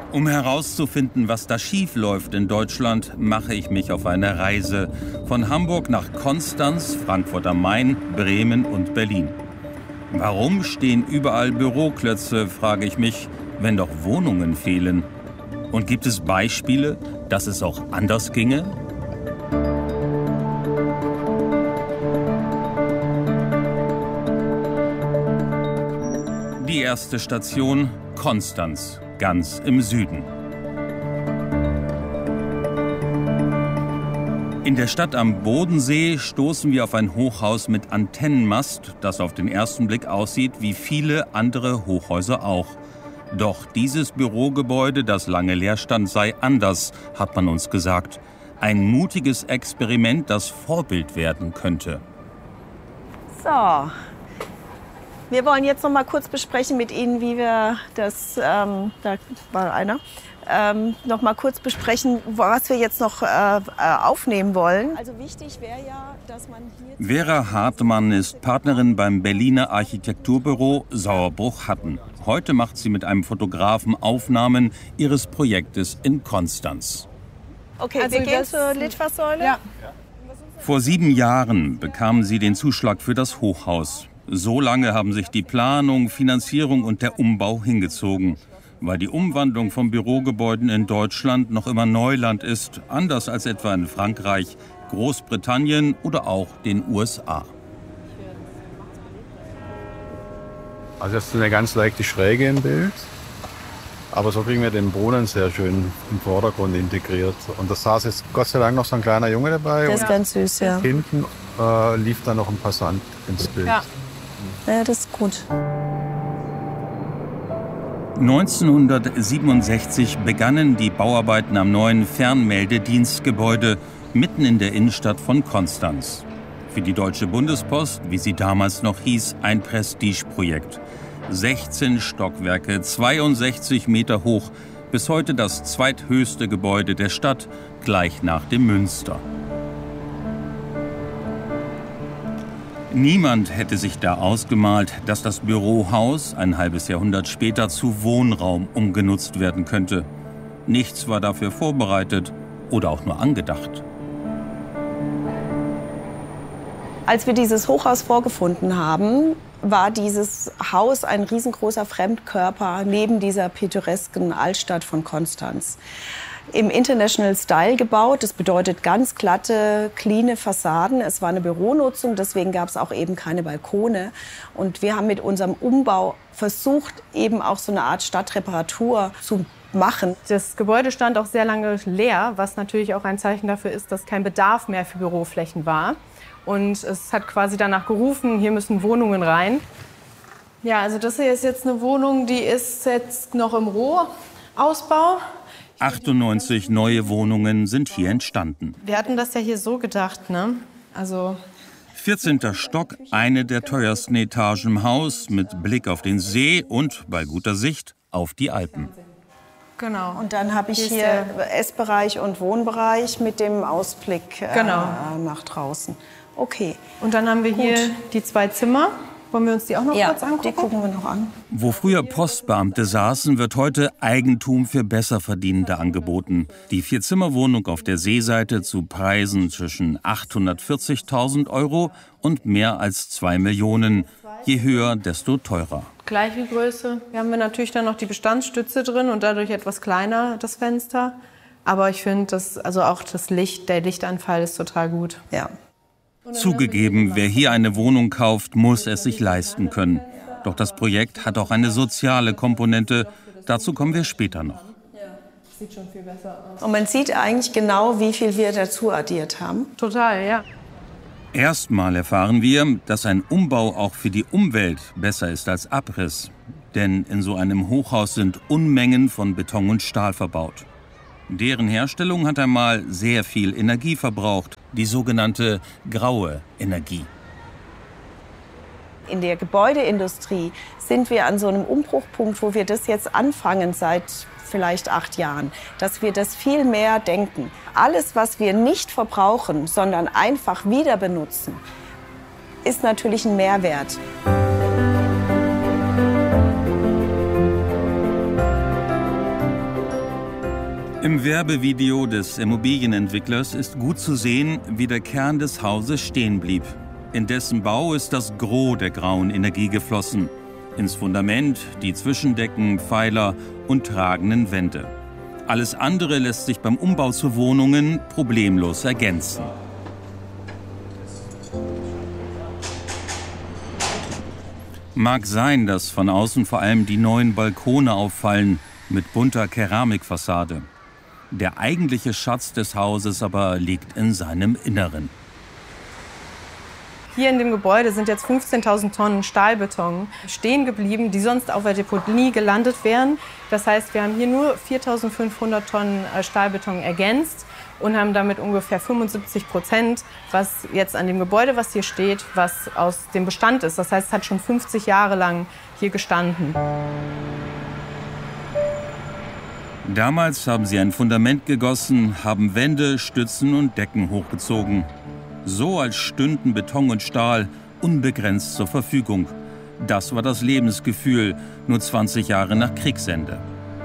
Um herauszufinden, was da schief läuft in Deutschland, mache ich mich auf eine Reise von Hamburg nach Konstanz, Frankfurt am Main, Bremen und Berlin. Warum stehen überall Büroklötze, frage ich mich, wenn doch Wohnungen fehlen? Und gibt es Beispiele, dass es auch anders ginge? Die erste Station Konstanz, ganz im Süden. In der Stadt am Bodensee stoßen wir auf ein Hochhaus mit Antennenmast, das auf den ersten Blick aussieht wie viele andere Hochhäuser auch. Doch dieses Bürogebäude, das lange leer stand, sei anders, hat man uns gesagt. Ein mutiges Experiment, das Vorbild werden könnte. So, wir wollen jetzt noch mal kurz besprechen mit Ihnen, wie wir das, da war einer, noch mal kurz besprechen, was wir jetzt noch aufnehmen wollen. Also wichtig wäre ja, dass man hier... Vera Hartmann ist Partnerin beim Berliner Architekturbüro Sauerbruch-Hatten. Heute macht sie mit einem Fotografen Aufnahmen ihres Projektes in Konstanz. Okay, also wir gehen zur Litfaßsäule. Ja. Vor 7 Jahren bekamen sie den Zuschlag für das Hochhaus. So lange haben sich die Planung, Finanzierung und der Umbau hingezogen, weil die Umwandlung von Bürogebäuden in Deutschland noch immer Neuland ist, anders als etwa in Frankreich, Großbritannien oder auch den USA. Also das ist eine ganz leichte Schräge im Bild, aber so kriegen wir den Brunnen sehr schön im Vordergrund integriert. Und da saß jetzt Gott sei Dank noch so ein kleiner Junge dabei. Das ist ganz süß, ja. Hinten lief dann noch ein Passant ins Bild. Ja, ja, das ist gut. 1967 begannen die Bauarbeiten am neuen Fernmeldedienstgebäude mitten in der Innenstadt von Konstanz. Für die Deutsche Bundespost, wie sie damals noch hieß, ein Prestigeprojekt. 16 Stockwerke, 62 Meter hoch, bis heute das zweithöchste Gebäude der Stadt, gleich nach dem Münster. Niemand hätte sich da ausgemalt, dass das Bürohaus ein halbes Jahrhundert später zu Wohnraum umgenutzt werden könnte. Nichts war dafür vorbereitet oder auch nur angedacht. Als wir dieses Hochhaus vorgefunden haben, war dieses Haus ein riesengroßer Fremdkörper neben dieser pittoresken Altstadt von Konstanz. Im International Style gebaut, das bedeutet ganz glatte, cleane Fassaden. Es war eine Büronutzung, deswegen gab es auch eben keine Balkone. Und wir haben mit unserem Umbau versucht, eben auch so eine Art Stadtreparatur zu machen. Das Gebäude stand auch sehr lange leer, was natürlich auch ein Zeichen dafür ist, dass kein Bedarf mehr für Büroflächen war. Und es hat quasi danach gerufen, hier müssen Wohnungen rein. Ja, also das hier ist jetzt eine Wohnung, die ist jetzt noch im Rohausbau. 98 neue Wohnungen sind hier entstanden. Wir hatten das ja hier so gedacht, ne? Also 14. Stock, eine der teuersten Etagen im Haus, mit Blick auf den See und, bei guter Sicht, auf die Alpen. Genau. Und dann habe ich hier Essbereich und Wohnbereich mit dem Ausblick nach draußen. Okay. Und dann haben wir hier die 2 Zimmer. Wollen wir uns die auch noch kurz angucken? Die gucken wir noch an. Wo früher Postbeamte saßen, wird heute Eigentum für Besserverdienende angeboten. Die 4-Zimmer-Wohnung auf der Seeseite zu Preisen zwischen 840.000 € und mehr als 2 Millionen. Je höher, desto teurer. Gleiche Größe. Hier haben wir natürlich dann noch die Bestandsstütze drin und dadurch etwas kleiner das Fenster. Aber ich finde, auch das Licht, der Lichtanfall ist total gut. Ja. Zugegeben, wer hier eine Wohnung kauft, muss es sich leisten können. Doch das Projekt hat auch eine soziale Komponente. Dazu kommen wir später noch. Sieht schon viel besser aus. Und man sieht eigentlich genau, wie viel wir dazu addiert haben. Total, ja. Erstmal erfahren wir, dass ein Umbau auch für die Umwelt besser ist als Abriss. Denn in so einem Hochhaus sind Unmengen von Beton und Stahl verbaut. Deren Herstellung hat einmal sehr viel Energie verbraucht, die sogenannte graue Energie. In der Gebäudeindustrie sind wir an so einem Umbruchpunkt, wo wir das jetzt anfangen seit vielleicht 8 Jahren, dass wir das viel mehr denken. Alles, was wir nicht verbrauchen, sondern einfach wieder benutzen, ist natürlich ein Mehrwert. Im Werbevideo des Immobilienentwicklers ist gut zu sehen, wie der Kern des Hauses stehen blieb. In dessen Bau ist das Gros der grauen Energie geflossen. Ins Fundament, die Zwischendecken, Pfeiler und tragenden Wände. Alles andere lässt sich beim Umbau zu Wohnungen problemlos ergänzen. Mag sein, dass von außen vor allem die neuen Balkone auffallen, mit bunter Keramikfassade. Der eigentliche Schatz des Hauses aber liegt in seinem Inneren. Hier in dem Gebäude sind jetzt 15.000 Tonnen Stahlbeton stehen geblieben, die sonst auf der Deponie gelandet wären. Das heißt, wir haben hier nur 4.500 Tonnen Stahlbeton ergänzt und haben damit ungefähr 75%, was jetzt an dem Gebäude, was hier steht, was aus dem Bestand ist. Das heißt, es hat schon 50 Jahre lang hier gestanden. Damals haben sie ein Fundament gegossen, haben Wände, Stützen und Decken hochgezogen. So als stünden Beton und Stahl unbegrenzt zur Verfügung. Das war das Lebensgefühl, nur 20 Jahre nach Kriegsende.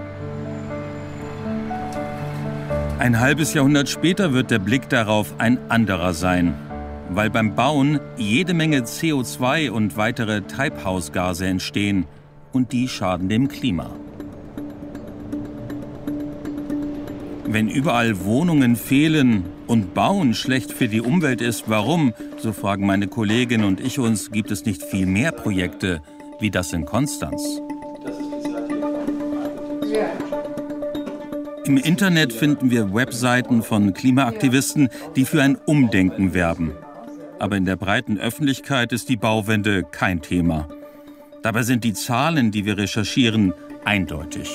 Ein halbes Jahrhundert später wird der Blick darauf ein anderer sein. Weil beim Bauen jede Menge CO2 und weitere Treibhausgase entstehen. Und die schaden dem Klima. Wenn überall Wohnungen fehlen und Bauen schlecht für die Umwelt ist, warum, so fragen meine Kollegin und ich uns, gibt es nicht viel mehr Projekte wie das in Konstanz? Im Internet finden wir Webseiten von Klimaaktivisten, die für ein Umdenken werben. Aber in der breiten Öffentlichkeit ist die Bauwende kein Thema. Dabei sind die Zahlen, die wir recherchieren, eindeutig.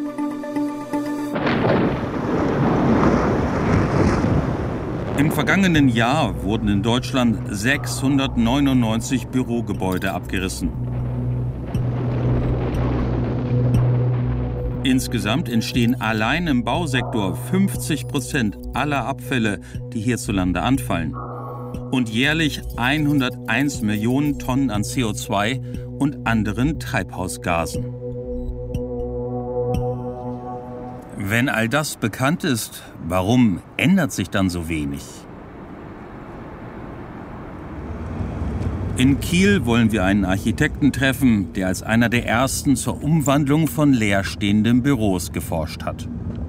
Im vergangenen Jahr wurden in Deutschland 699 Bürogebäude abgerissen. Insgesamt entstehen allein im Bausektor 50% aller Abfälle, die hierzulande anfallen. Und jährlich 101 Millionen Tonnen an CO2 und anderen Treibhausgasen. Wenn all das bekannt ist, warum ändert sich dann so wenig? In Kiel wollen wir einen Architekten treffen, der als einer der ersten zur Umwandlung von leerstehenden Büros geforscht hat.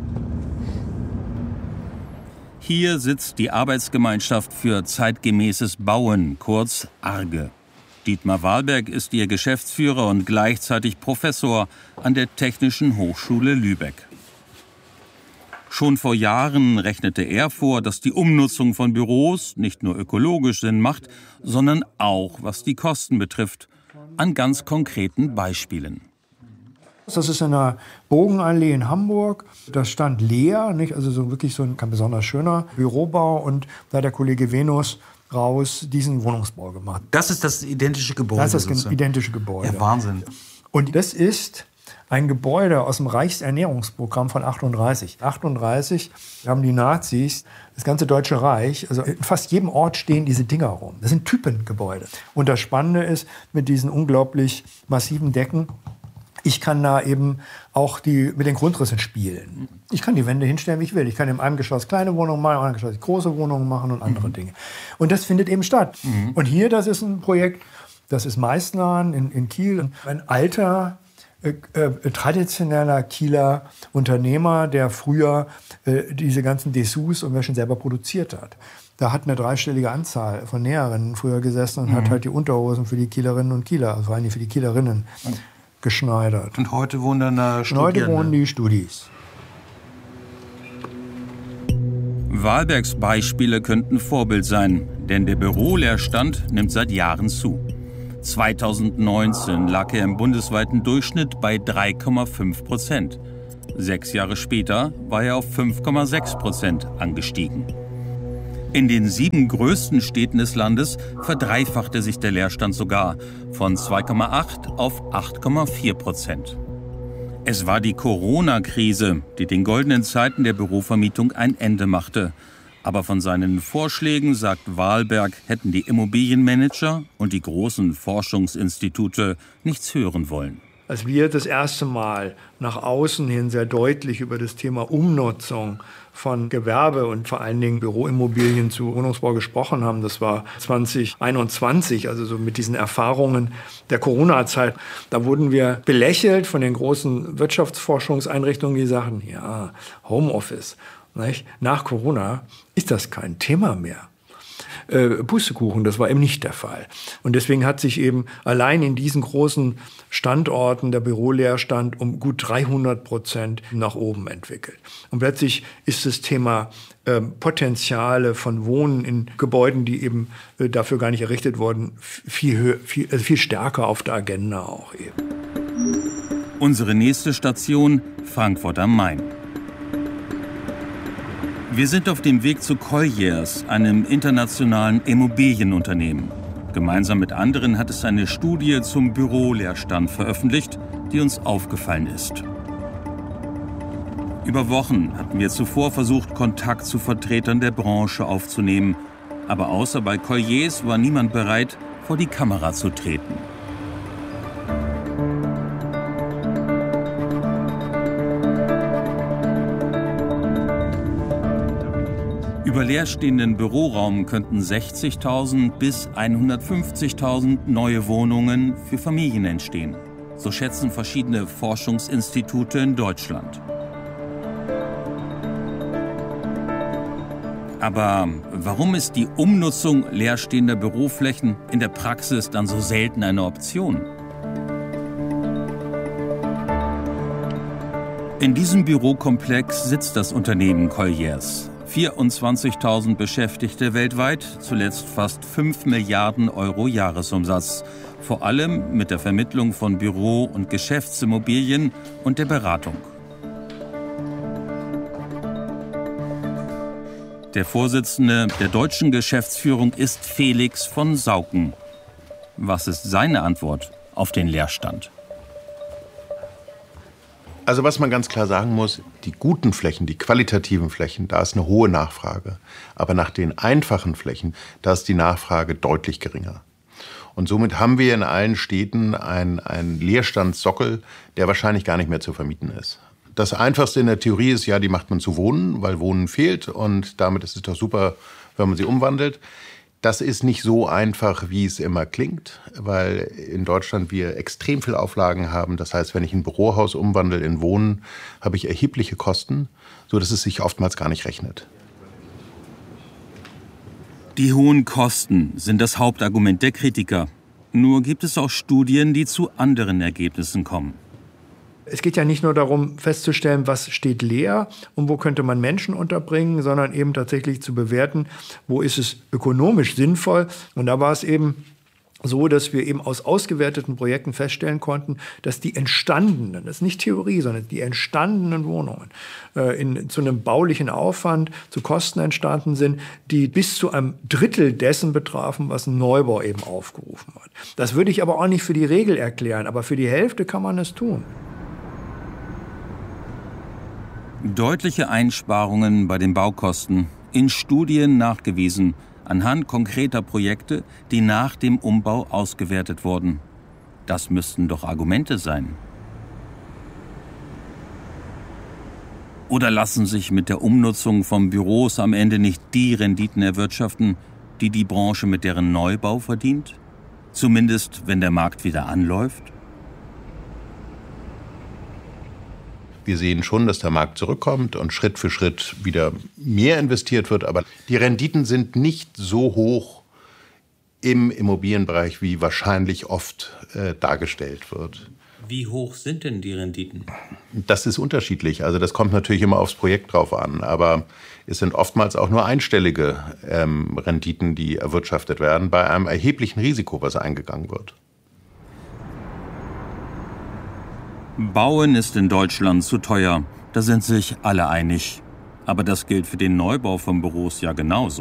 Hier sitzt die Arbeitsgemeinschaft für zeitgemäßes Bauen, kurz ARGE. Dietmar Wahlberg ist ihr Geschäftsführer und gleichzeitig Professor an der Technischen Hochschule Lübeck. Schon vor Jahren rechnete er vor, dass die Umnutzung von Büros nicht nur ökologisch Sinn macht, sondern auch, was die Kosten betrifft, an ganz konkreten Beispielen. Das ist in einer Bogenallee in Hamburg. Das stand leer, nicht? Also so wirklich so ein besonders schöner Bürobau. Und da hat der Kollege Venus raus diesen Wohnungsbau gemacht. Das ist das identische Gebäude? Das ist das identische Gebäude. Ja, Wahnsinn. Und das ist ein Gebäude aus dem Reichsernährungsprogramm von 38. 38 haben die Nazis das ganze Deutsche Reich, also in fast jedem Ort stehen diese Dinger rum. Das sind Typengebäude. Und das Spannende ist, mit diesen unglaublich massiven Decken, ich kann da eben auch mit den Grundrissen spielen. Ich kann die Wände hinstellen, wie ich will. Ich kann in einem Geschoss kleine Wohnungen machen, in einem Geschoss große Wohnungen machen und andere Dinge. Und das findet eben statt. Und hier, das ist ein Projekt, das ist Meisnahn in Kiel. Ein alter, traditioneller Kieler Unternehmer, der früher diese ganzen Dessous und Wäschen selber produziert hat. Da hat eine dreistellige Anzahl von Näherinnen früher gesessen und hat halt die Unterhosen für die Kielerinnen und Kieler, also vor allem für die Kielerinnen, geschneidert. Und heute wohnen dann da Studierende? Heute wohnen die Studis. Wahlbergs Beispiele könnten Vorbild sein, denn der Büroleerstand nimmt seit Jahren zu. 2019 lag er im bundesweiten Durchschnitt bei 3,5%. 6 Jahre später war er auf 5,6% angestiegen. In den 7 größten Städten des Landes verdreifachte sich der Leerstand sogar von 2,8 auf 8,4%. Es war die Corona-Krise, die den goldenen Zeiten der Bürovermietung ein Ende machte. Aber von seinen Vorschlägen, sagt Wahlberg, hätten die Immobilienmanager und die großen Forschungsinstitute nichts hören wollen. als wir das erste Mal nach außen hin sehr deutlich über das Thema Umnutzung von Gewerbe und vor allen Dingen Büroimmobilien zu Wohnungsbau gesprochen haben, das war 2021, also so mit diesen Erfahrungen der Corona-Zeit. Da wurden wir belächelt von den großen Wirtschaftsforschungseinrichtungen, die sagten, ja, Homeoffice, nicht? Nach Corona ist das kein Thema mehr. Pustekuchen, das war eben nicht der Fall. Und deswegen hat sich eben allein in diesen großen Standorten der Büroleerstand um gut 300% nach oben entwickelt. Und plötzlich ist das Thema Potenziale von Wohnen in Gebäuden, die eben dafür gar nicht errichtet wurden, viel stärker auf der Agenda auch eben. Unsere nächste Station, Frankfurt am Main. Wir sind auf dem Weg zu Colliers, einem internationalen Immobilienunternehmen. Gemeinsam mit anderen hat es eine Studie zum Büroleerstand veröffentlicht, die uns aufgefallen ist. Über Wochen hatten wir zuvor versucht, Kontakt zu Vertretern der Branche aufzunehmen. Aber außer bei Colliers war niemand bereit, vor die Kamera zu treten. Über leerstehenden Büroraum könnten 60.000 bis 150.000 neue Wohnungen für Familien entstehen. So schätzen verschiedene Forschungsinstitute in Deutschland. Aber warum ist die Umnutzung leerstehender Büroflächen in der Praxis dann so selten eine Option? In diesem Bürokomplex sitzt das Unternehmen Colliers. 24.000 Beschäftigte weltweit, zuletzt fast 5 Milliarden Euro Jahresumsatz. Vor allem mit der Vermittlung von Büro- und Geschäftsimmobilien und der Beratung. Der Vorsitzende der deutschen Geschäftsführung ist Felix von Sauken. Was ist seine Antwort auf den Leerstand? Also was man ganz klar sagen muss, die guten Flächen, die qualitativen Flächen, da ist eine hohe Nachfrage. Aber nach den einfachen Flächen, da ist die Nachfrage deutlich geringer. Und somit haben wir in allen Städten einen Leerstandssockel, der wahrscheinlich gar nicht mehr zu vermieten ist. Das Einfachste in der Theorie ist ja, die macht man zu Wohnen, weil Wohnen fehlt. Und damit ist es doch super, wenn man sie umwandelt. Das ist nicht so einfach, wie es immer klingt, weil in Deutschland wir extrem viel Auflagen haben. Das heißt, wenn ich ein Bürohaus umwandle in Wohnen, habe ich erhebliche Kosten, sodass es sich oftmals gar nicht rechnet. Die hohen Kosten sind das Hauptargument der Kritiker. Nur gibt es auch Studien, die zu anderen Ergebnissen kommen. Es geht ja nicht nur darum, festzustellen, was steht leer und wo könnte man Menschen unterbringen, sondern eben tatsächlich zu bewerten, wo ist es ökonomisch sinnvoll. Und da war es eben so, dass wir eben aus ausgewerteten Projekten feststellen konnten, dass die entstandenen, das ist nicht Theorie, sondern die entstandenen Wohnungen zu einem baulichen Aufwand, zu Kosten entstanden sind, die bis zu einem Drittel dessen betrafen, was ein Neubau eben aufgerufen hat. Das würde ich aber auch nicht für die Regel erklären, aber für die Hälfte kann man es tun. Deutliche Einsparungen bei den Baukosten, in Studien nachgewiesen, anhand konkreter Projekte, die nach dem Umbau ausgewertet wurden. Das müssten doch Argumente sein. Oder lassen sich mit der Umnutzung von Büros am Ende nicht die Renditen erwirtschaften, die die Branche mit deren Neubau verdient? Zumindest, wenn der Markt wieder anläuft? Wir sehen schon, dass der Markt zurückkommt und Schritt für Schritt wieder mehr investiert wird. Aber die Renditen sind nicht so hoch im Immobilienbereich, wie wahrscheinlich oft dargestellt wird. Wie hoch sind denn die Renditen? Das ist unterschiedlich. Also das kommt natürlich immer aufs Projekt drauf an. Aber es sind oftmals auch nur einstellige Renditen, die erwirtschaftet werden, bei einem erheblichen Risiko, was eingegangen wird. Bauen ist in Deutschland zu teuer, da sind sich alle einig. Aber das gilt für den Neubau von Büros ja genauso.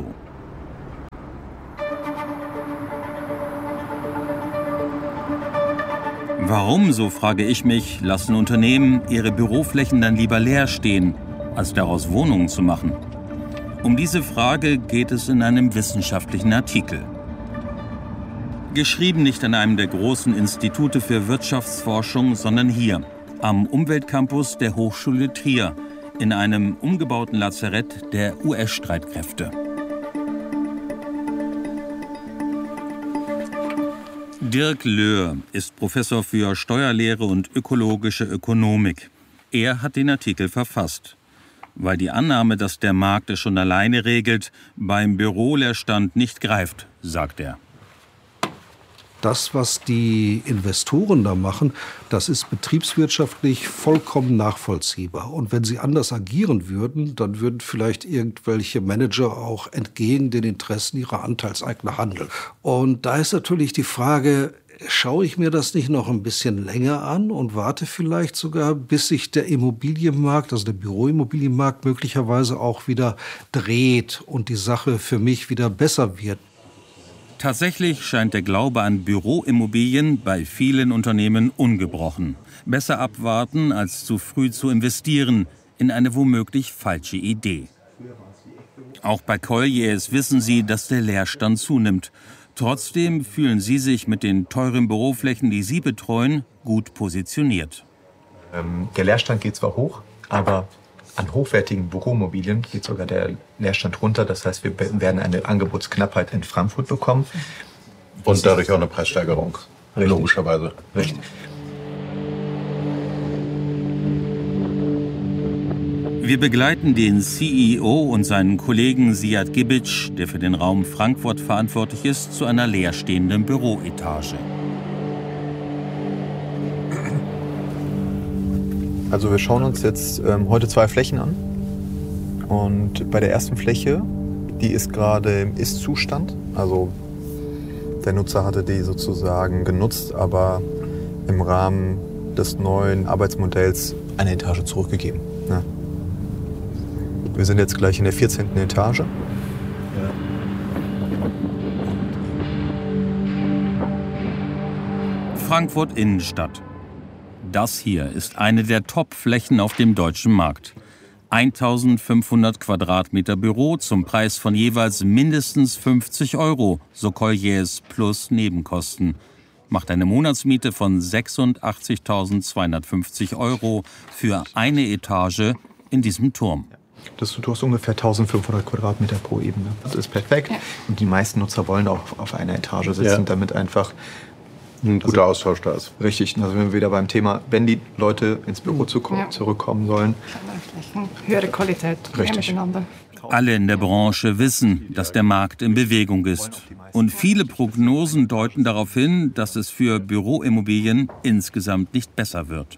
Warum, so frage ich mich, lassen Unternehmen ihre Büroflächen dann lieber leer stehen, als daraus Wohnungen zu machen? Um diese Frage geht es in einem wissenschaftlichen Artikel. Geschrieben nicht an einem der großen Institute für Wirtschaftsforschung, sondern hier, am Umweltcampus der Hochschule Trier, in einem umgebauten Lazarett der US-Streitkräfte. Dirk Löhr ist Professor für Steuerlehre und ökologische Ökonomik. Er hat den Artikel verfasst, weil die Annahme, dass der Markt es schon alleine regelt, beim Büroleerstand nicht greift, sagt er. Das, was die Investoren da machen, das ist betriebswirtschaftlich vollkommen nachvollziehbar. Und wenn sie anders agieren würden, dann würden vielleicht irgendwelche Manager auch entgegen den Interessen ihrer Anteilseigner handeln. Und da ist natürlich die Frage, schaue ich mir das nicht noch ein bisschen länger an und warte vielleicht sogar, bis sich der Immobilienmarkt, also der Büroimmobilienmarkt möglicherweise auch wieder dreht und die Sache für mich wieder besser wird. Tatsächlich scheint der Glaube an Büroimmobilien bei vielen Unternehmen ungebrochen. Besser abwarten, als zu früh zu investieren in eine womöglich falsche Idee. Auch bei Colliers wissen sie, dass der Leerstand zunimmt. Trotzdem fühlen sie sich mit den teuren Büroflächen, die sie betreuen, gut positioniert. Der Leerstand geht zwar hoch, aber an hochwertigen Büroimmobilien geht sogar der Leerstand runter. Das heißt, wir werden eine Angebotsknappheit in Frankfurt bekommen. Und dadurch auch eine Preissteigerung, richtig, logischerweise. Richtig. Wir begleiten den CEO und seinen Kollegen Siad Gibic, der für den Raum Frankfurt verantwortlich ist, zu einer leerstehenden Büroetage. Also wir schauen uns jetzt heute 2 Flächen an. Und bei der ersten Fläche, die ist gerade im Ist-Zustand. Also der Nutzer hatte die sozusagen genutzt, aber im Rahmen des neuen Arbeitsmodells eine Etage zurückgegeben. Ja. Wir sind jetzt gleich in der 14. Etage. Ja. Frankfurt Innenstadt. Das hier ist eine der Top-Flächen auf dem deutschen Markt. 1500 Quadratmeter Büro zum Preis von jeweils mindestens 50 €, so Colliers plus Nebenkosten. Macht eine Monatsmiete von 86.250 € für eine Etage in diesem Turm. Du hast ungefähr 1500 Quadratmeter pro Ebene. Das ist perfekt. Ja. Und die meisten Nutzer wollen auch auf einer Etage sitzen, damit einfach ein guter Austausch da ist. Richtig. Also sind wir wieder beim Thema, wenn die Leute ins Büro zurückkommen sollen. Höhere Qualität. Richtig. Miteinander. Alle in der Branche wissen, dass der Markt in Bewegung ist. Und viele Prognosen deuten darauf hin, dass es für Büroimmobilien insgesamt nicht besser wird.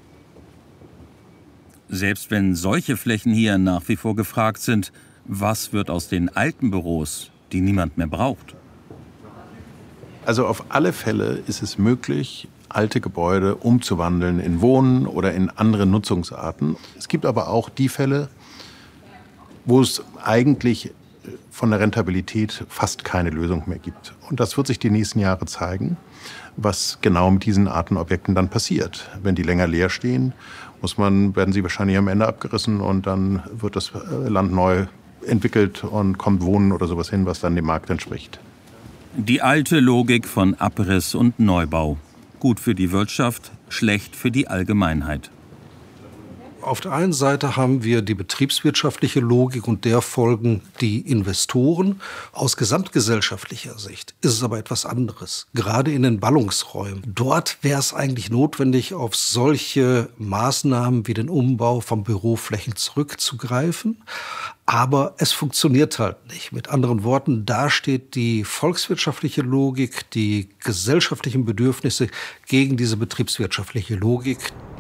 Selbst wenn solche Flächen hier nach wie vor gefragt sind, was wird aus den alten Büros, die niemand mehr braucht? Also auf alle Fälle ist es möglich, alte Gebäude umzuwandeln in Wohnen oder in andere Nutzungsarten. Es gibt aber auch die Fälle, wo es eigentlich von der Rentabilität fast keine Lösung mehr gibt. Und das wird sich die nächsten Jahre zeigen, was genau mit diesen Artenobjekten dann passiert. Wenn die länger leer stehen, werden sie wahrscheinlich am Ende abgerissen und dann wird das Land neu entwickelt und kommt Wohnen oder sowas hin, was dann dem Markt entspricht. Die alte Logik von Abriss und Neubau. Gut für die Wirtschaft, schlecht für die Allgemeinheit. Auf der einen Seite haben wir die betriebswirtschaftliche Logik und der folgen die Investoren. Aus gesamtgesellschaftlicher Sicht ist es aber etwas anderes, gerade in den Ballungsräumen. Dort wäre es eigentlich notwendig, auf solche Maßnahmen wie den Umbau von Büroflächen zurückzugreifen. Aber es funktioniert halt nicht. Mit anderen Worten, da steht die volkswirtschaftliche Logik, die gesellschaftlichen Bedürfnisse gegen diese betriebswirtschaftliche Logik.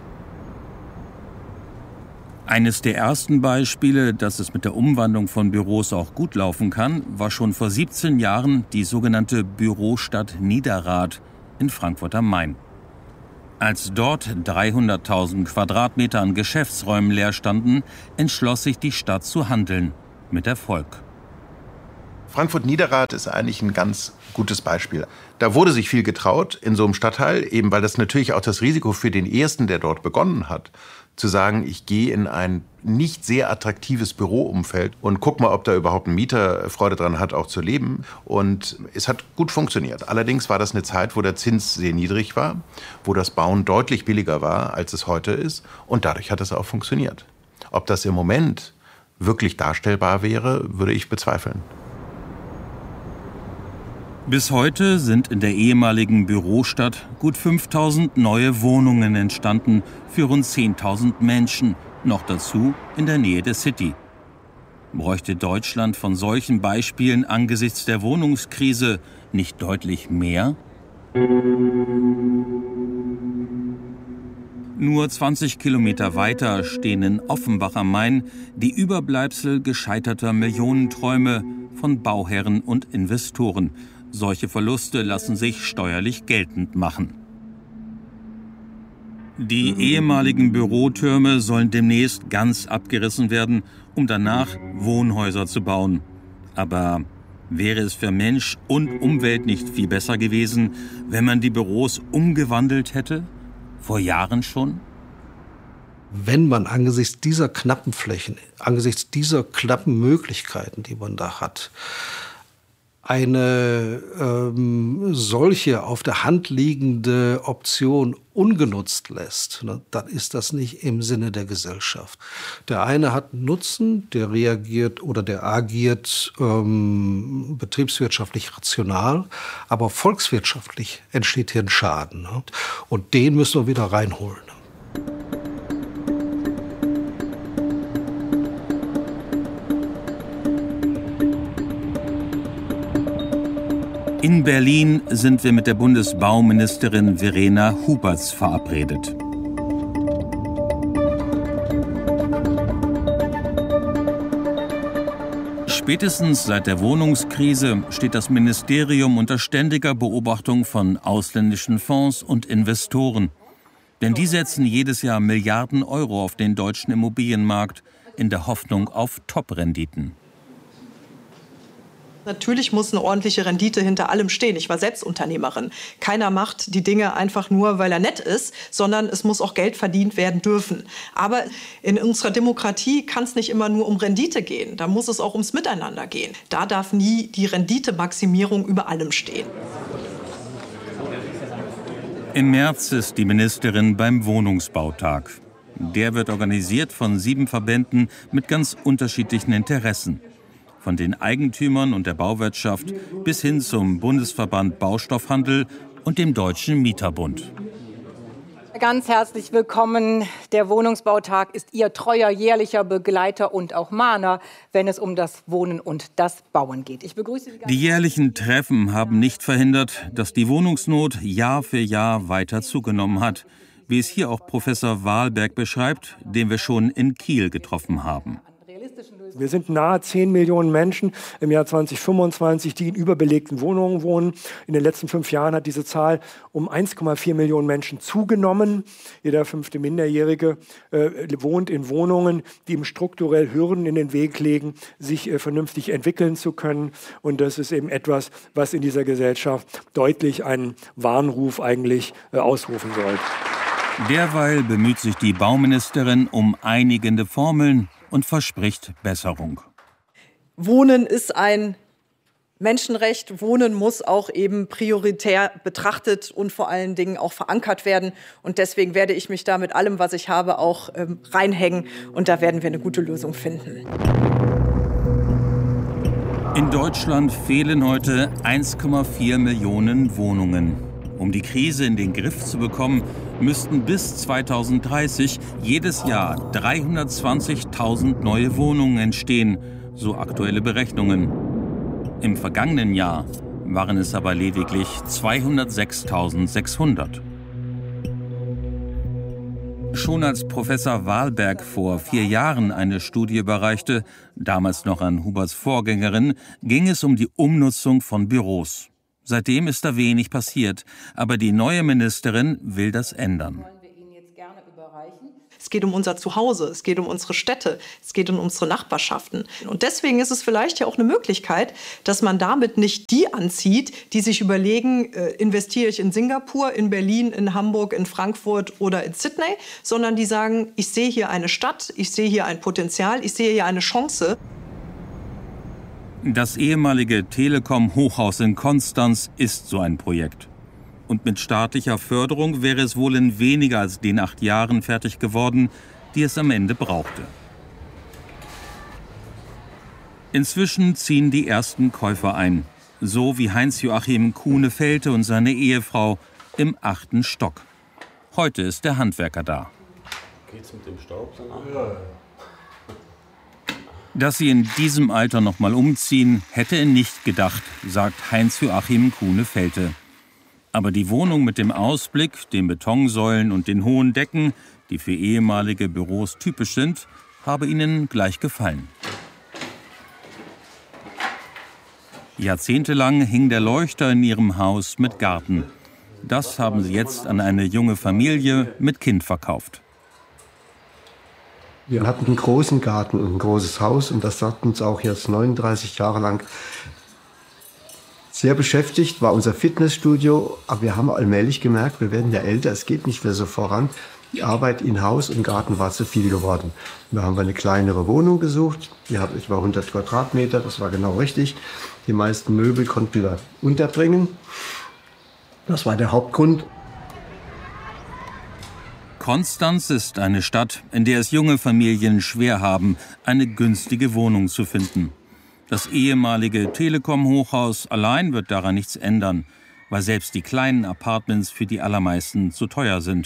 Eines der ersten Beispiele, dass es mit der Umwandlung von Büros auch gut laufen kann, war schon vor 17 Jahren die sogenannte Bürostadt Niederrad in Frankfurt am Main. Als dort 300.000 Quadratmeter an Geschäftsräumen leer standen, entschloss sich die Stadt zu handeln. Mit Erfolg. Frankfurt-Niederrad ist eigentlich ein ganz gutes Beispiel. Da wurde sich viel getraut in so einem Stadtteil, eben weil das natürlich auch das Risiko für den Ersten, der dort begonnen hat, zu sagen, ich gehe in ein nicht sehr attraktives Büroumfeld und guck mal, ob da überhaupt ein Mieter Freude dran hat, auch zu leben. Und es hat gut funktioniert. Allerdings war das eine Zeit, wo der Zins sehr niedrig war, wo das Bauen deutlich billiger war, als es heute ist. Und dadurch hat es auch funktioniert. Ob das im Moment wirklich darstellbar wäre, würde ich bezweifeln. Bis heute sind in der ehemaligen Bürostadt gut 5000 neue Wohnungen entstanden für rund 10.000 Menschen, noch dazu in der Nähe der City. Bräuchte Deutschland von solchen Beispielen angesichts der Wohnungskrise nicht deutlich mehr? Nur 20 Kilometer weiter stehen in Offenbach am Main die Überbleibsel gescheiterter Millionenträume von Bauherren und Investoren. Solche Verluste lassen sich steuerlich geltend machen. Die ehemaligen Bürotürme sollen demnächst ganz abgerissen werden, um danach Wohnhäuser zu bauen. Aber wäre es für Mensch und Umwelt nicht viel besser gewesen, wenn man die Büros umgewandelt hätte? Vor Jahren schon? Wenn man angesichts dieser knappen Flächen, angesichts dieser knappen Möglichkeiten, die man da hat, eine solche auf der Hand liegende Option ungenutzt lässt, ne, dann ist das nicht im Sinne der Gesellschaft. Der eine hat einen Nutzen, der reagiert oder der agiert betriebswirtschaftlich rational, aber volkswirtschaftlich entsteht hier ein Schaden. Ne? Und den müssen wir wieder reinholen. In Berlin sind wir mit der Bundesbauministerin Verena Huberts verabredet. Spätestens seit der Wohnungskrise steht das Ministerium unter ständiger Beobachtung von ausländischen Fonds und Investoren. Denn die setzen jedes Jahr Milliarden Euro auf den deutschen Immobilienmarkt in der Hoffnung auf Top-Renditen. Natürlich muss eine ordentliche Rendite hinter allem stehen. Ich war selbst Unternehmerin. Keiner macht die Dinge einfach nur, weil er nett ist, sondern es muss auch Geld verdient werden dürfen. Aber in unserer Demokratie kann es nicht immer nur um Rendite gehen. Da muss es auch ums Miteinander gehen. Da darf nie die Renditemaximierung über allem stehen. Im März ist die Ministerin beim Wohnungsbautag. Der wird organisiert von 7 Verbänden mit ganz unterschiedlichen Interessen. Von den Eigentümern und der Bauwirtschaft bis hin zum Bundesverband Baustoffhandel und dem Deutschen Mieterbund. Ganz herzlich willkommen. Der Wohnungsbautag ist Ihr treuer jährlicher Begleiter und auch Mahner, wenn es um das Wohnen und das Bauen geht. Ich begrüße Sie. Die jährlichen Treffen haben nicht verhindert, dass die Wohnungsnot Jahr für Jahr weiter zugenommen hat, wie es hier auch Professor Wahlberg beschreibt, den wir schon in Kiel getroffen haben. Wir sind nahe 10 Millionen Menschen im Jahr 2025, die in überbelegten Wohnungen wohnen. In den letzten 5 Jahren hat diese Zahl um 1,4 Millionen Menschen zugenommen. Jeder 5. Minderjährige wohnt in Wohnungen, die ihm strukturell Hürden in den Weg legen, sich vernünftig entwickeln zu können. Und das ist eben etwas, was in dieser Gesellschaft deutlich einen Warnruf eigentlich ausrufen soll. Derweil bemüht sich die Bauministerin um einigende Formeln und verspricht Besserung. Wohnen ist ein Menschenrecht. Wohnen muss auch eben prioritär betrachtet und vor allen Dingen auch verankert werden. Und deswegen werde ich mich da mit allem, was ich habe, auch reinhängen. Und da werden wir eine gute Lösung finden. In Deutschland fehlen heute 1,4 Millionen Wohnungen. Um die Krise in den Griff zu bekommen, müssten bis 2030 jedes Jahr 320.000 neue Wohnungen entstehen, so aktuelle Berechnungen. Im vergangenen Jahr waren es aber lediglich 206.600. Schon als Professor Wahlberg vor 4 Jahren eine Studie überreichte, damals noch an Huberts Vorgängerin, ging es um die Umnutzung von Büros. Seitdem ist da wenig passiert, aber die neue Ministerin will das ändern. Es geht um unser Zuhause, es geht um unsere Städte, es geht um unsere Nachbarschaften. Und deswegen ist es vielleicht ja auch eine Möglichkeit, dass man damit nicht die anzieht, die sich überlegen, investiere ich in Singapur, in Berlin, in Hamburg, in Frankfurt oder in Sydney, sondern die sagen, ich sehe hier eine Stadt, ich sehe hier ein Potenzial, ich sehe hier eine Chance. Das ehemalige Telekom-Hochhaus in Konstanz ist so ein Projekt. Und mit staatlicher Förderung wäre es wohl in weniger als den 8 Jahren fertig geworden, die es am Ende brauchte. Inzwischen ziehen die ersten Käufer ein, so wie Heinz-Joachim Kuhne-Felte und seine Ehefrau im 8. Stock. Heute ist der Handwerker da. Geht's mit dem Staub dann an? Dass sie in diesem Alter noch mal umziehen, hätte er nicht gedacht, sagt Heinz-Joachim Kuhne-Felte. Aber die Wohnung mit dem Ausblick, den Betonsäulen und den hohen Decken, die für ehemalige Büros typisch sind, habe ihnen gleich gefallen. Jahrzehntelang hing der Leuchter in ihrem Haus mit Garten. Das haben sie jetzt an eine junge Familie mit Kind verkauft. Wir hatten einen großen Garten und ein großes Haus und das hat uns auch jetzt 39 Jahre lang sehr beschäftigt, war unser Fitnessstudio. Aber wir haben allmählich gemerkt, wir werden ja älter, es geht nicht mehr so voran. Die Arbeit in Haus und Garten war zu viel geworden. Da haben wir eine kleinere Wohnung gesucht. Die hat etwa 100 Quadratmeter, das war genau richtig. Die meisten Möbel konnten wir unterbringen. Das war der Hauptgrund. Konstanz ist eine Stadt, in der es junge Familien schwer haben, eine günstige Wohnung zu finden. Das ehemalige Telekom-Hochhaus allein wird daran nichts ändern, weil selbst die kleinen Apartments für die allermeisten zu teuer sind.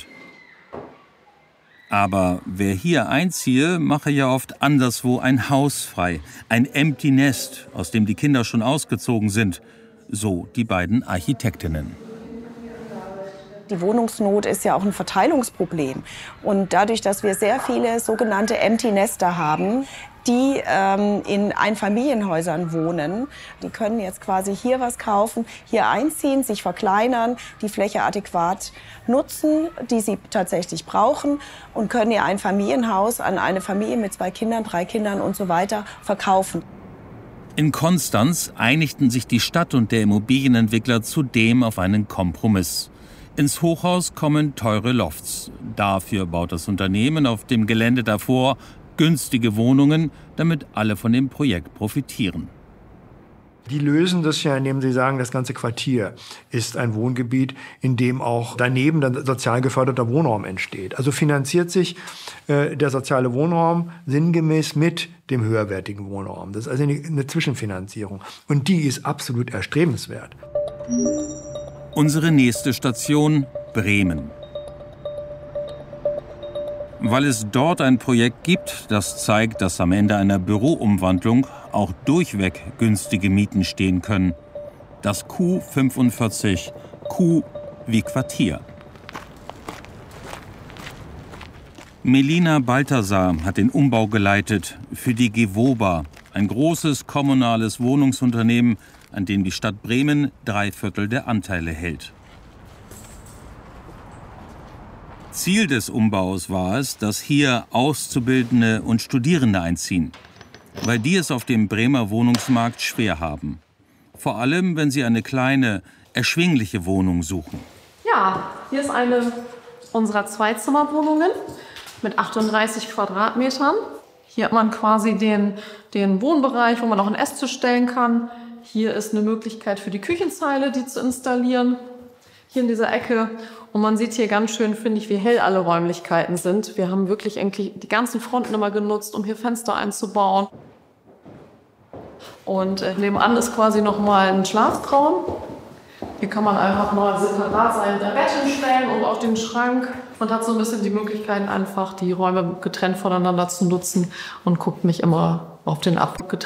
Aber wer hier einziehe, mache ja oft anderswo ein Haus frei, ein Empty Nest, aus dem die Kinder schon ausgezogen sind, so die beiden Architektinnen. Die Wohnungsnot ist ja auch ein Verteilungsproblem. Und dadurch, dass wir sehr viele sogenannte Empty Nester haben, die in Einfamilienhäusern wohnen, die können jetzt quasi hier was kaufen, hier einziehen, sich verkleinern, die Fläche adäquat nutzen, die sie tatsächlich brauchen und können ihr Einfamilienhaus an eine Familie mit 2 Kindern, 3 Kindern und so weiter verkaufen. In Konstanz einigten sich die Stadt und der Immobilienentwickler zudem auf einen Kompromiss. Ins Hochhaus kommen teure Lofts. Dafür baut das Unternehmen auf dem Gelände davor günstige Wohnungen, damit alle von dem Projekt profitieren. Die lösen das ja, indem sie sagen, das ganze Quartier ist ein Wohngebiet, in dem auch daneben dann sozial geförderter Wohnraum entsteht. Also finanziert sich der soziale Wohnraum sinngemäß mit dem höherwertigen Wohnraum. Das ist also eine Zwischenfinanzierung. Und die ist absolut erstrebenswert. Unsere nächste Station Bremen. Weil es dort ein Projekt gibt, das zeigt, dass am Ende einer Büroumwandlung auch durchweg günstige Mieten stehen können. Das Q45, Q wie Quartier. Melina Balthasar hat den Umbau geleitet für die Gewoba, ein großes kommunales Wohnungsunternehmen, an dem die Stadt Bremen 3/4 der Anteile hält. Ziel des Umbaus war es, dass hier Auszubildende und Studierende einziehen, weil die es auf dem Bremer Wohnungsmarkt schwer haben. Vor allem, wenn sie eine kleine, erschwingliche Wohnung suchen. Ja, hier ist eine unserer Zweizimmerwohnungen mit 38 Quadratmetern. Hier hat man quasi den Wohnbereich, wo man auch einen Esstisch stellen kann. Hier ist eine Möglichkeit für die Küchenzeile, die zu installieren. Hier in dieser Ecke. Und man sieht hier ganz schön, finde ich, wie hell alle Räumlichkeiten sind. Wir haben wirklich eigentlich die ganzen Fronten immer genutzt, um hier Fenster einzubauen. Und nebenan ist quasi nochmal ein Schlafraum. Hier kann man einfach mal separat sein Bett hinstellen und auch den Schrank. Man hat so ein bisschen die Möglichkeit, einfach die Räume getrennt voneinander zu nutzen und guckt mich immer auf den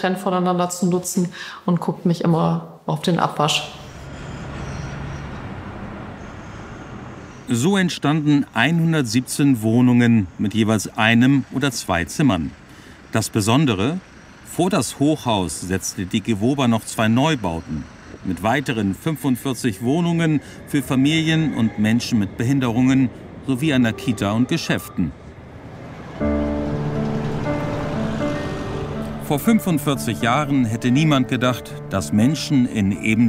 Abwasch. So entstanden 117 Wohnungen mit jeweils 1 oder 2 Zimmern. Das Besondere: Vor das Hochhaus setzte die Gewoba noch 2 Neubauten mit weiteren 45 Wohnungen für Familien und Menschen mit Behinderungen sowie einer Kita und Geschäften. Vor 45 Jahren hätte niemand gedacht, dass Menschen in eben